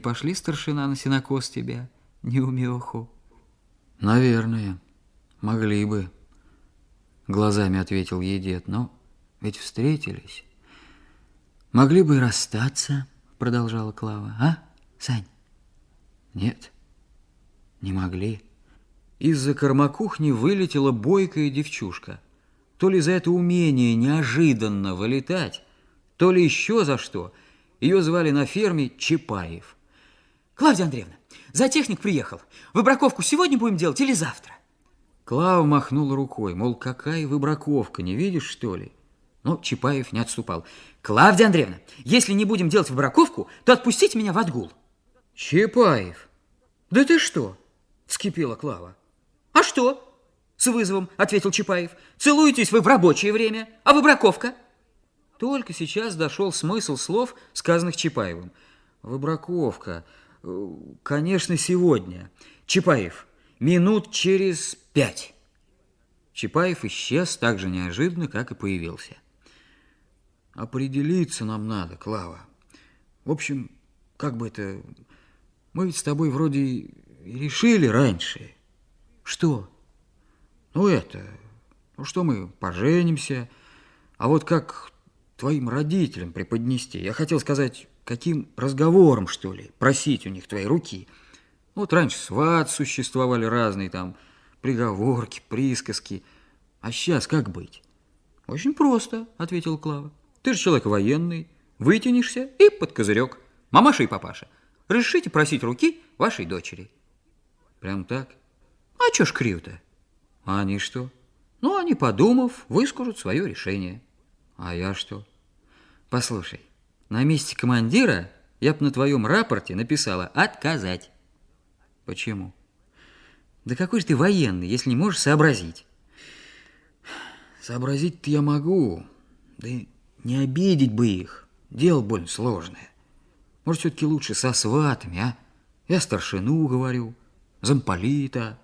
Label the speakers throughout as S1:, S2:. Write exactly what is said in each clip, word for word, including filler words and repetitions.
S1: пошли, старшина, на сенокос тебя, неумеху?
S2: Наверное, могли бы, глазами ответил ей дед, но ведь встретились. Могли бы и расстаться, продолжала Клава. А, Сань? Нет, не могли. Из-за кормокухни вылетела бойкая девчушка. То ли за это умение неожиданно вылетать, то ли еще за что. Ее звали на ферме Чапаев.
S3: Клавдия Андреевна, зоотехник приехал. Выбраковку сегодня будем делать или завтра?
S2: Клава махнула рукой, мол, какая выбраковка, не видишь, что ли? Но Чапаев не отступал.
S3: Клавдия Андреевна, если не будем делать выбраковку, то отпустите меня в отгул.
S2: Чапаев, да ты что? Вскипела Клава.
S3: А что? С вызовом ответил Чапаев. Целуетесь вы в рабочее время, а выбраковка?
S2: Только сейчас дошел смысл слов, сказанных Чапаевым. Выбраковка, конечно, сегодня. Чапаев, минут через пять. Чапаев исчез так же неожиданно, как и появился. Определиться нам надо, Клава. В общем, как бы это... Мы ведь с тобой вроде и решили раньше. Что? Ну это... Ну что мы поженимся, а вот как твоим родителям преподнести? Я хотел сказать, каким разговором, что ли, просить у них твоей руки. Вот раньше сват существовали разные там приговорки, присказки. А сейчас как быть? Очень просто, ответил Клава. Ты же человек военный, вытянешься и под козырек. Мамаша и папаша, разрешите просить руки вашей дочери. Прям так? А чё ж криво-то? А они что? Ну, они, подумав, выскажут свое решение. А я что? Послушай, на месте командира я бы на твоем рапорте написала «отказать». Почему? Да какой же ты военный, если не можешь сообразить? Сообразить-то я могу, да и не обидеть бы их. Дело больно сложное. Может, все-таки лучше со сватами, а? Я старшину говорю, замполита.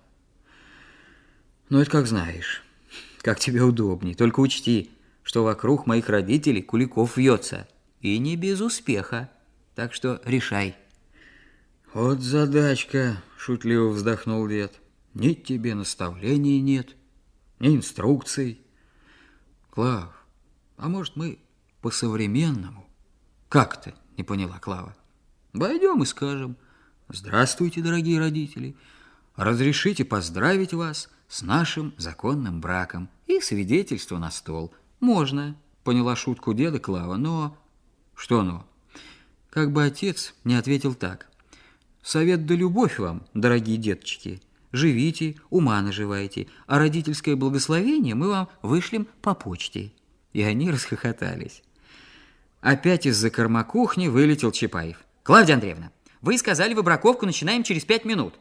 S2: Ну, это как знаешь, как тебе удобней. Только учти, что вокруг моих родителей Куликов вьется. И не без успеха. Так что решай. Вот задачка, шутливо вздохнул дед. Ни тебе наставлений нет, ни инструкций. Клав, а может мы по-современному? Как ты, не поняла Клава? Пойдем и скажем: здравствуйте, дорогие родители, разрешите поздравить вас с нашим законным браком. И свидетельство на стол. Можно, поняла шутку деда Клава, но... Что но? Как бы отец не ответил так: совет да любовь вам, дорогие деточки. Живите, ума наживайте, а родительское благословение мы вам вышлем по почте. И они расхохотались. Опять из-за кормокухни вылетел Чапаев.
S3: Клавдия Андреевна, вы сказали, выбраковку начинаем через пять минут.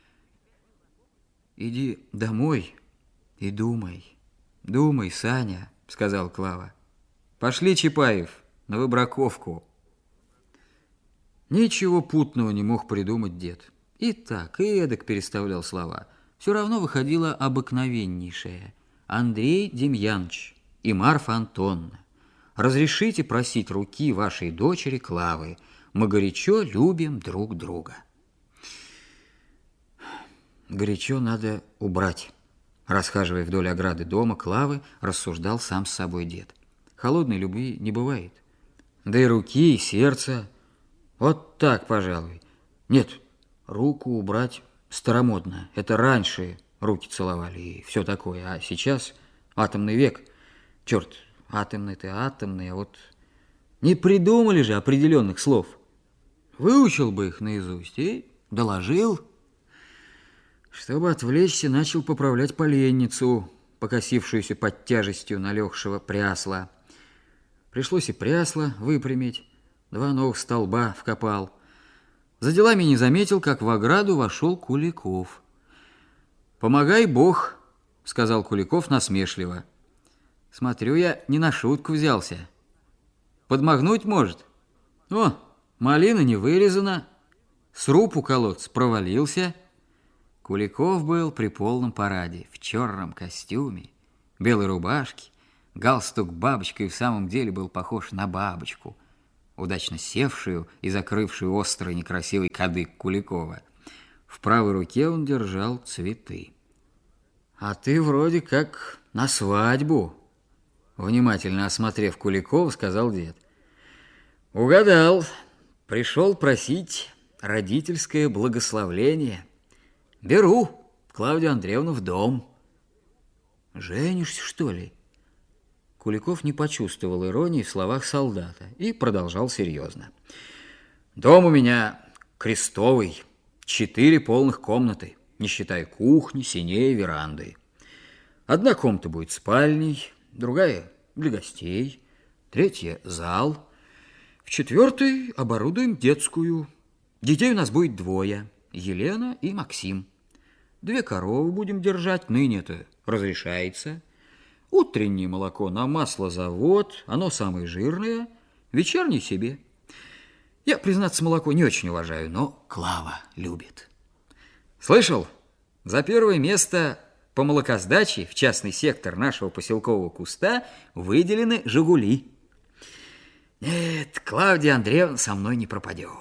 S2: Иди домой и думай. Думай, Саня, сказал Клава. Пошли, Чапаев, на выбраковку. Ничего путного не мог придумать дед. И так, и эдак переставлял слова. Все равно выходило обыкновеннейшее. Андрей Демьянович и Марфа Антоновна, разрешите просить руки вашей дочери Клавы. Мы горячо любим друг друга. Горячо надо убрать. Расхаживая вдоль ограды дома Клавы, рассуждал сам с собой дед. Холодной любви не бывает. Да и руки, и сердце. Вот так, пожалуй. Нет, руку убрать старомодно. Это раньше руки целовали и все такое. А сейчас атомный век. Черт, атомный-то атомный, а вот не придумали же определенных слов. Выучил бы их наизусть и доложил. Чтобы отвлечься, начал поправлять поленницу, покосившуюся под тяжестью налегшего прясла. Пришлось и прясло выпрямить, два новых столба вкопал. За делами не заметил, как в ограду вошел Куликов. «Помогай Бог», — сказал Куликов насмешливо. «Смотрю, я не на шутку взялся. Подмахнуть может? О, малина не вырезана, сруб у колодца провалился». Куликов был при полном параде, в черном костюме, белой рубашке. Галстук бабочкой в самом деле был похож на бабочку. удачно севшую и закрывшую острый некрасивый кадык Куликова. В правой руке он держал цветы. «А ты вроде как на свадьбу», — внимательно осмотрев Куликова, сказал дед. «Угадал. Пришел просить родительское благословление. Беру Клавдию Андреевну в дом». «Женишься, что ли?» Куликов не почувствовал иронии в словах солдата и продолжал серьезно. «Дом у меня крестовый, четыре полных комнаты, не считая кухни, сеней, веранды. Одна комната будет спальней, другая для гостей, третья – зал. В четвертой оборудуем детскую. Детей у нас будет двое – Елена и Максим. Две коровы будем держать, ныне это разрешается. Утреннее молоко на маслозавод, оно самое жирное, вечернее себе. Я, признаться, молоко не очень уважаю, но Клава любит. Слышал? За первое место по молокосдаче в частный сектор нашего поселкового куста выделены «Жигули». Нет, Клавдия Андреевна со мной не пропадет.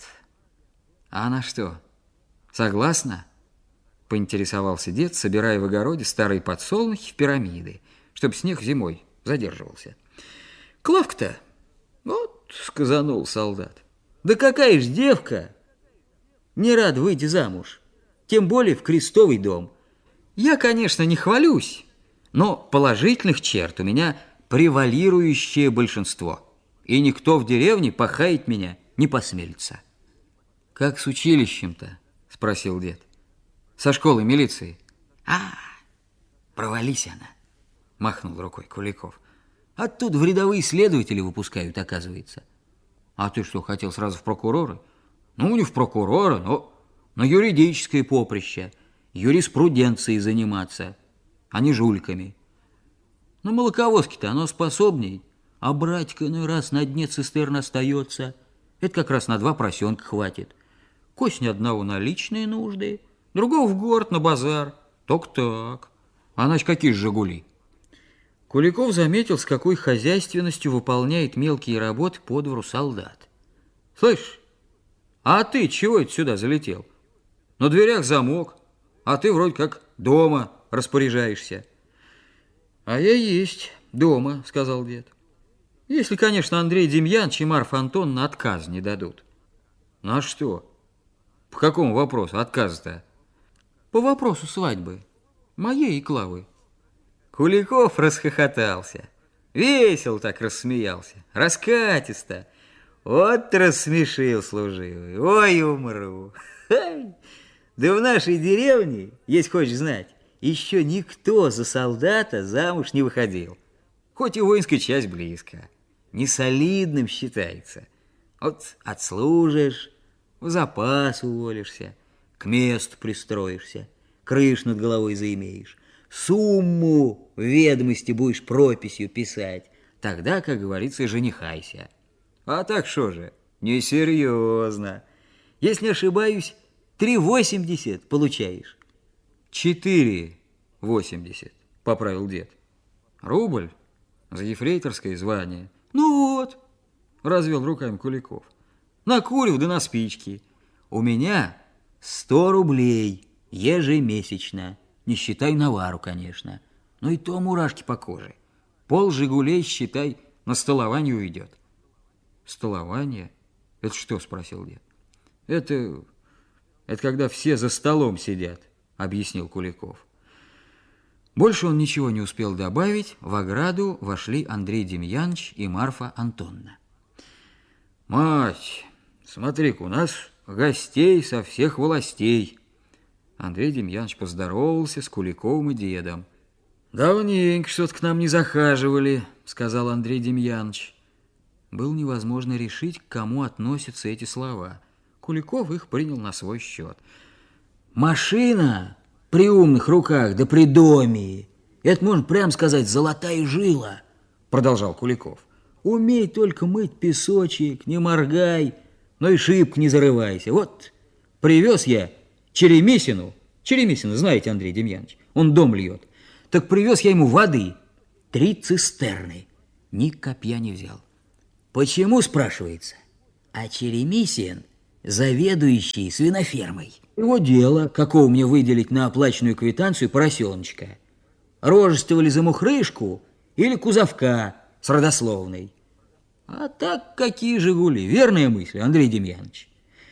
S2: А она что, согласна? Поинтересовался дед, собирая в огороде старые подсолнухи в пирамиды, чтобы снег зимой задерживался. Клавка-то, вот, сказанул солдат. Да какая ж девка не рад выйти замуж, тем более в крестовый дом. Я, конечно, не хвалюсь, но положительных черт у меня превалирующее большинство, и никто в деревне похаять меня не посмелится. Как с училищем-то? Спросил дед. Со школы милиции. А, провались она, махнул рукой Куликов. Оттуда в рядовые следователи выпускают, оказывается. А ты что, хотел сразу в прокуроры? Ну, не в прокуроры, но на юридическое поприще, юриспруденцией заниматься, а не жульками. На молоковозке-то оно способней, а братика иной раз на дне цистерн остается. Это как раз на два поросенка хватит. Косни одного на личные нужды, другого в город на базар. Только так. А значит, какие же «Жигули»? Куликов заметил, с какой хозяйственностью выполняет мелкие работы по двору солдат. Слышь, а ты чего это сюда залетел? На дверях замок, а ты вроде как дома распоряжаешься. А я есть дома, сказал дед. Если, конечно, Андрей Демьянович и Марфа Антоновна отказ не дадут. Ну а что? По какому вопросу отказ-то? По вопросу свадьбы. Моей и Клавы. Куликов расхохотался. Весел так рассмеялся. Раскатисто. Вот рассмешил служивый. Ой, умру. Да в нашей деревне, если хочешь знать, еще никто за солдата замуж не выходил. Хоть и воинская часть близко. Несолидным считается. Вот отслужишь, в запас уволишься, к месту пристроишься, крыш над головой заимеешь, сумму в ведомости будешь прописью писать. Тогда, как говорится, женихайся. А так что же, несерьезно. Если не ошибаюсь, три восемьдесят получаешь. Четыре восемьдесят, поправил дед. Рубль за ефрейторское звание. Ну вот, развел руками Куликов. На курев да на спички. У меня сто рублей ежемесячно. Не считай навару, конечно. Но и то мурашки по коже. Пол «Жигулей», считай, на столование уйдет. Столование? Это что, спросил дед. Это, это когда все за столом сидят, объяснил Куликов. Больше он ничего не успел добавить. В ограду вошли Андрей Демьянович и Марфа Антоновна. Мать, смотри-ка, у нас гостей со всех властей. Андрей Демьянович поздоровался с Куликовым и дедом. Давненько что-то к нам не захаживали, сказал Андрей Демьянович. Было невозможно решить, к кому относятся эти слова. Куликов их принял на свой счет. Машина при умных руках, да при доме. Это, можно прямо сказать, золотая жила, продолжал Куликов. Умей только мыть песочек, не моргай, но и шибко не зарывайся. Вот привез я Черемисину, Черемисина, знаете, Андрей Демьянович, он дом льет. Так привез я ему воды, три цистерны, ни копья не взял. Почему, спрашивается? А Черемисин заведующий свинофермой. Его дело, какого мне выделить на оплаченную квитанцию поросеночка. Рожествовали за мухрышку или кузовка с родословной. А так какие «Жигули». Верная мысль, Андрей Демьянович?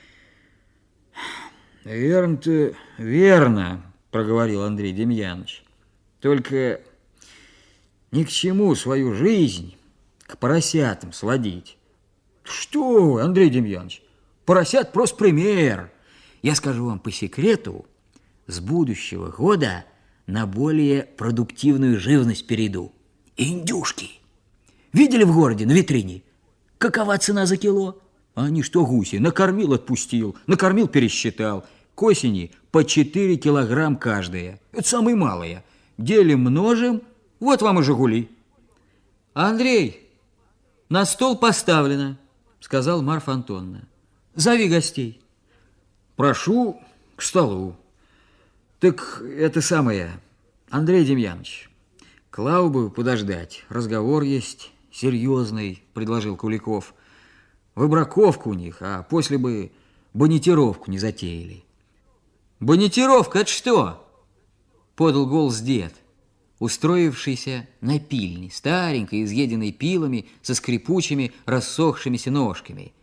S2: Верно-то верно, проговорил Андрей Демьянович. Только ни к чему свою жизнь к поросятам сводить. Что вы, Андрей Демьянович, поросят просто пример. Я скажу вам по секрету, с будущего года на более продуктивную живность перейду. Индюшки. Видели в городе на витрине? Какова цена за кило? А они что, гуси? Накормил, отпустил, накормил, пересчитал. К осени по четыре килограмм каждая. Это самые малые. Делим, множим, вот вам и «Жигули».
S3: Андрей, на стол поставлено, сказал Марфа Антоновна. Зови гостей.
S2: Прошу к столу. Так это самое, Андрей Демьянович, Клаву бы подождать. Разговор есть серьезный, предложил Куликов. Выбраковку у них, а после бы бонитировку не затеяли.
S3: Бонитировка, это что? Подал голос дед, устроившийся на пильне, старенькой, изъеденной пилами, со скрипучими, рассохшимися ножками.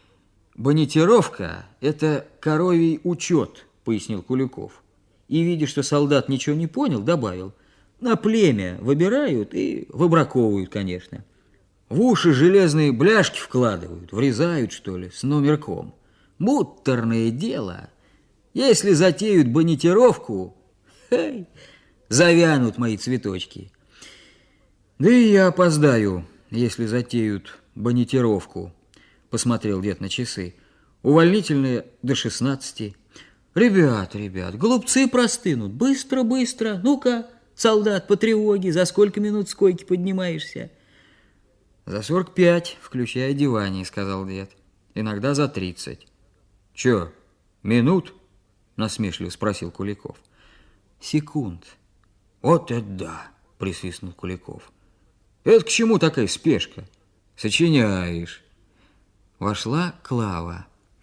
S2: Бонитировка – это коровий учет, пояснил Куликов. И, видя, что солдат ничего не понял, добавил: на племя выбирают и выбраковывают, конечно. В уши железные бляшки вкладывают, врезают, что ли, с номерком. Муторное дело. Если затеют бонитировку, хей, завянут мои цветочки. Да и я опоздаю, если затеют бонитировку, посмотрел дед на часы. Увольнительные до шестнадцати. Ребят, ребят, голубцы простынут. Быстро, быстро. Ну-ка, солдат, по тревоге, за сколько минут с койки поднимаешься? За сорок пять, включая одевание, сказал дед. Иногда за тридцать. Че, минут? Насмешливо спросил Куликов. Секунд. Вот это да, присвистнул Куликов. Это к чему такая спешка? Сочиняешь. Вошла Клава.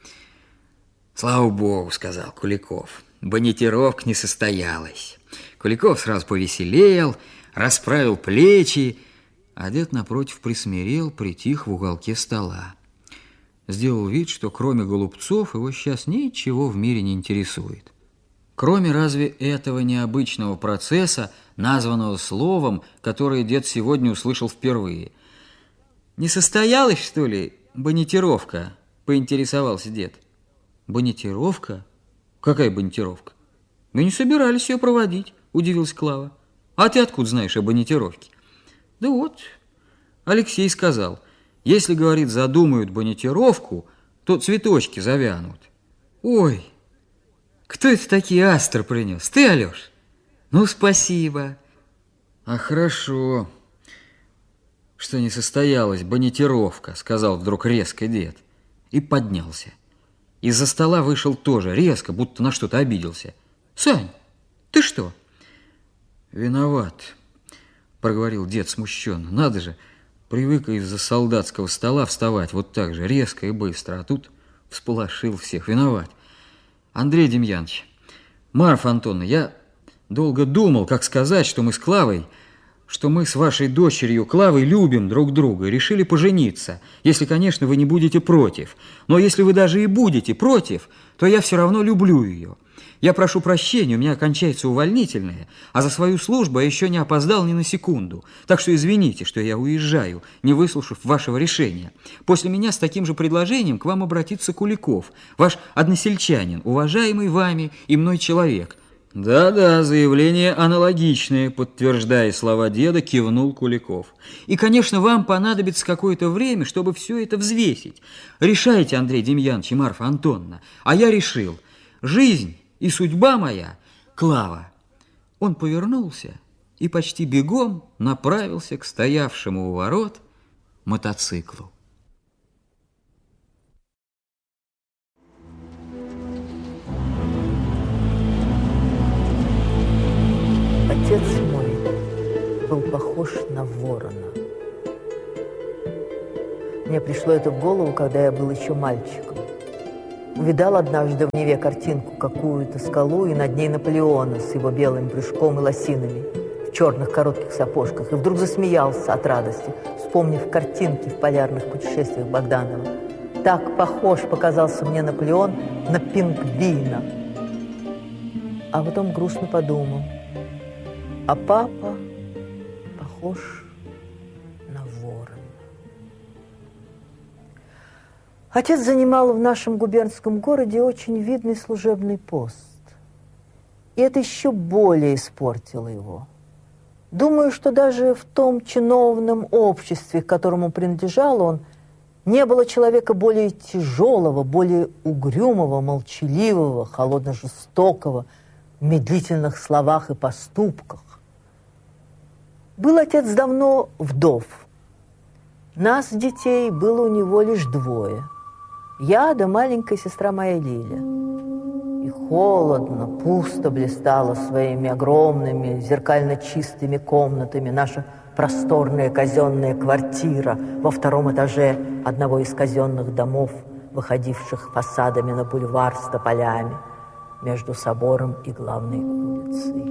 S2: Слава богу, сказал Куликов. Бонитировка не состоялась. Куликов сразу повеселел, расправил плечи, а дед напротив присмирел, притих в уголке стола. Сделал вид, что кроме голубцов его сейчас ничего в мире не интересует. Кроме разве этого необычного процесса, названного словом, которое дед сегодня услышал впервые. «Не состоялась, что ли, бонитировка?» – поинтересовался дед. «Бонитировка? Какая бонитировка? Мы не собирались ее проводить», – удивилась Клава. «А ты откуда знаешь о бонитировке?» «Да вот, Алексей сказал, если, говорит, задумают бонитировку, то цветочки завянут». «Ой, кто это такие астры принес? Ты, Алёш? Ну, спасибо». «А хорошо, что не состоялась бонитировка», — сказал вдруг резко дед. И поднялся. Из-за стола вышел тоже резко, будто на что-то обиделся. «Сань, ты что?» «Виноват», — проговорил дед смущенно. «Надо же, привык из-за солдатского стола вставать вот так же, резко и быстро, а тут всполошил всех. Виноват. Андрей Демьянович, Марфа Антоновна, я долго думал, как сказать, что мы с Клавой, что мы с вашей дочерью Клавой любим друг друга и решили пожениться, если, конечно, вы не будете против. Но если вы даже и будете против, то я все равно люблю ее. Я прошу прощения, у меня кончается увольнительное, а за свою службу я еще не опоздал ни на секунду. Так что извините, что я уезжаю, не выслушав вашего решения. После меня с таким же предложением к вам обратится Куликов, ваш односельчанин, уважаемый вами и мной человек». «Да-да, заявление аналогичное», подтверждая слова деда, кивнул Куликов. «И, конечно, вам понадобится какое-то время, чтобы все это взвесить. Решайте, Андрей Демьянович и Марфа Антоновна, а я решил. Жизнь и судьба моя — Клава». Он повернулся и почти бегом направился к стоявшему у ворот мотоциклу.
S4: Отец мой был похож на ворона.
S5: Мне пришло это в голову, когда я был еще мальчиком. Увидал однажды в Неве картинку какую-то скалу, и над ней Наполеона с его белым брюшком и лосинами в черных коротких сапожках, и вдруг засмеялся от радости, вспомнив картинки в полярных путешествиях Богданова. Так похож показался мне Наполеон на пингвина. А потом грустно подумал, а папа похож на ворона. Отец занимал в нашем губернском городе очень видный служебный пост. И это еще более испортило его. Думаю, что даже в том чиновном обществе, к которому принадлежал он, не было человека более тяжелого, более угрюмого, молчаливого, холодно-жестокого, в медлительных словах и поступках. Был отец давно вдов. Нас, детей, было у него лишь двое. Я да маленькая сестра моя Лиля. И холодно, пусто блистала своими огромными, зеркально чистыми комнатами наша просторная казенная квартира во втором этаже одного из казенных домов, выходивших фасадами на бульвар с тополями между собором и главной улицей.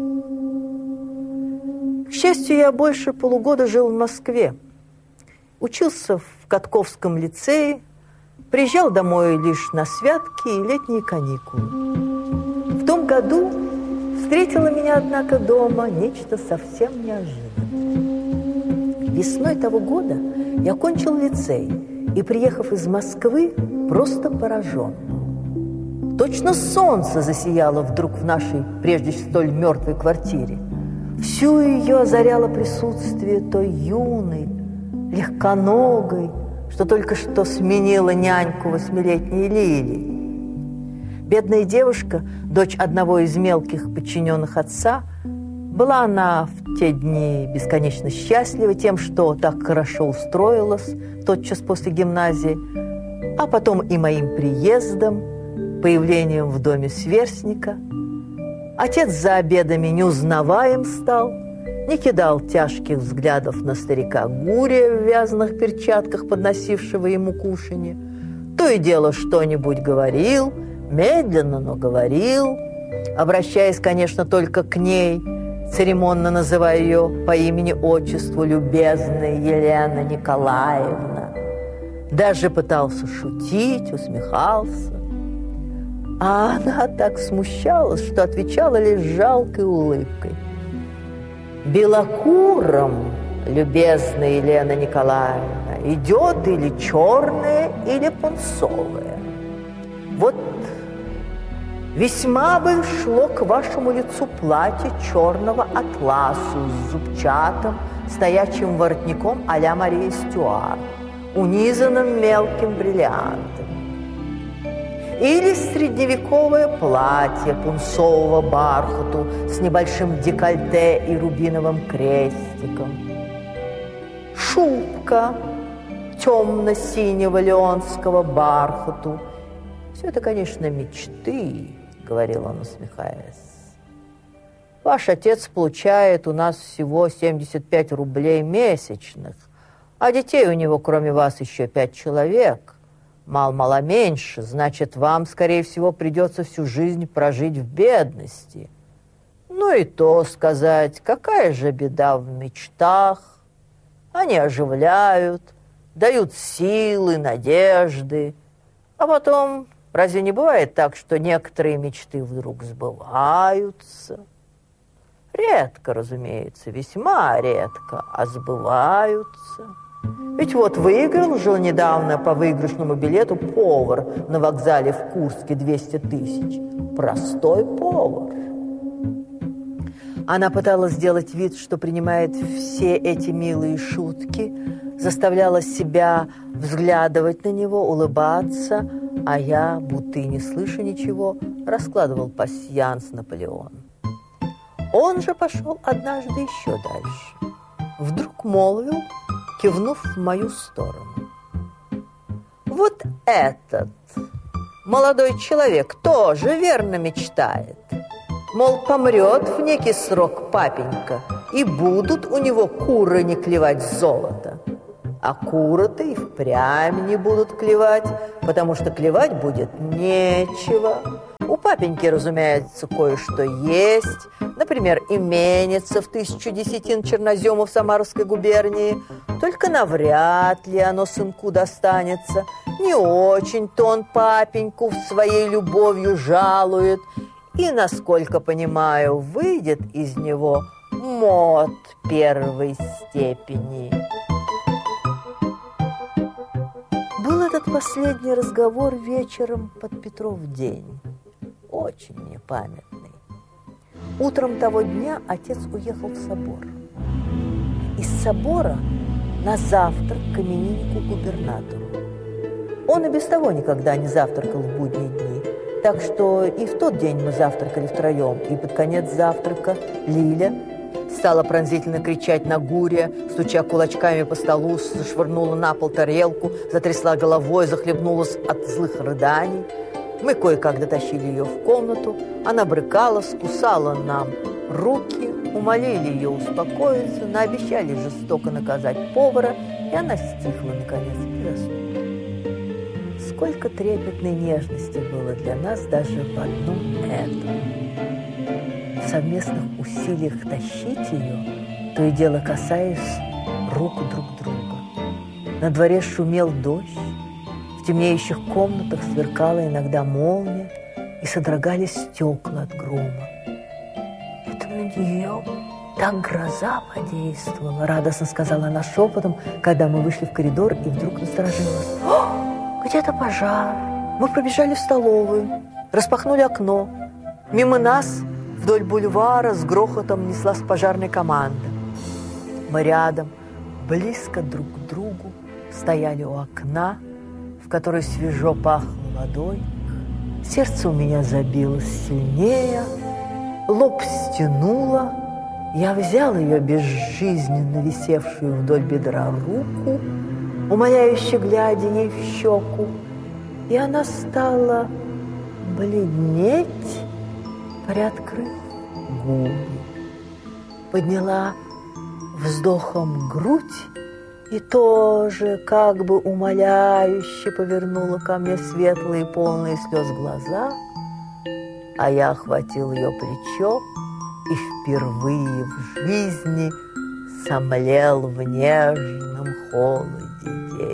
S5: К счастью, я больше полугода жил в Москве. Учился в Катковском лицее, приезжал домой лишь на святки и летние каникулы. В том году встретило меня, однако, дома нечто совсем неожиданное. Весной того года я кончил лицей и, приехав из Москвы, просто поражен. Точно солнце засияло вдруг в нашей, прежде столь мертвой квартире. Всю ее озаряло присутствие той юной, легконогой, что только что сменила няньку восьмилетней Лили. Бедная девушка, дочь одного из мелких подчиненных отца, была она в те дни бесконечно счастлива тем, что так хорошо устроилась тотчас после гимназии, а потом и моим приездом, появлением в доме сверстника. Отец за обедами неузнаваем стал, не кидал тяжких взглядов на старика Гурия в вязаных перчатках, подносившего ему кушанье. То и дело что-нибудь говорил, медленно, но говорил, обращаясь, конечно, только к ней, церемонно называя ее по имени-отчеству любезная Елена Николаевна. Даже пытался шутить, усмехался. А она так смущалась, что отвечала лишь жалкой улыбкой. «Белокуром, любезная Елена Николаевна, идет или черное, или пунцовое. Вот весьма бы шло к вашему лицу платье черного атласу с зубчатым стоячим воротником а-ля Мария Стюарт, унизанным мелким бриллиантом. Или средневековое платье пунцового бархату с небольшим декольте и рубиновым крестиком. Шубка темно-синего леонского бархату. Все это, конечно, мечты, говорил он, усмехаясь. Ваш отец получает у нас всего семьдесят пять рублей месячных, а детей у него, кроме вас, еще пять человек. Мал-мало меньше, значит, вам, скорее всего, придется всю жизнь прожить в бедности. Ну и то сказать, какая же беда в мечтах. Они оживляют, дают силы, надежды. А потом, разве не бывает так, что некоторые мечты вдруг сбываются? Редко, разумеется, весьма редко, а сбываются. Ведь вот выиграл же недавно по выигрышному билету повар на вокзале в Курске двести тысяч. Простой повар. Она пыталась сделать вид, что принимает все эти милые шутки, заставляла себя взглядывать на него, улыбаться, а я, будто и не слыша ничего, раскладывал пасьянс Наполеона. Он же пошел однажды еще дальше. Вдруг молвил, кивнув в мою сторону: вот этот молодой человек тоже верно мечтает. Мол, помрет в некий срок папенька, и будут у него куры не клевать золото. А куры-то и впрямь не будут клевать, потому что клевать будет нечего. У папеньки, разумеется, кое-что есть. Например, именица в тысячу десятин чернозема в Самарской губернии. Только навряд ли оно сынку достанется. Не очень-то он папеньку своей любовью жалует. И, насколько понимаю, выйдет из него мод первой степени. Был этот последний разговор вечером под Петров день. Очень непамятный. Утром того дня отец уехал в собор. Из собора на завтрак к имениннику губернатору. Он и без того никогда не завтракал в будние дни. Так что и в тот день мы завтракали втроем. И под конец завтрака Лиля стала пронзительно кричать на Гурия, стуча кулачками по столу, зашвырнула на пол тарелку, затрясла головой, захлебнулась от злых рыданий. Мы кое-как дотащили ее в комнату. Она брыкалась, кусала нам руки, умолили ее успокоиться, наобещали жестоко наказать повара, и она стихла, наконец, и заснула. Сколько трепетной нежности было для нас даже в одном этом. В совместных усилиях тащить ее, то и дело касаясь рук друг друга. На дворе шумел дождь, в темнеющих комнатах сверкала иногда молния и содрогались стекла от грома. Это на нее так гроза подействовала, радостно сказала она шепотом, когда мы вышли в коридор и вдруг насторожилась. О, где-то пожар. Мы пробежали в столовую, распахнули окно. Мимо нас вдоль бульвара с грохотом неслась пожарная команда. Мы рядом, близко друг к другу, стояли у окна, в которой свежо пахло водой. Сердце у меня забилось сильнее, лоб стянуло. Я взял ее безжизненно висевшую вдоль бедра руку, умоляюще глядя ей в щеку, и она стала бледнеть, приоткрыв губы. Подняла вздохом грудь и тоже как бы умоляюще повернула ко мне светлые, полные слез глаза, а я охватил ее плечо и впервые в жизни сомлел в нежном холоде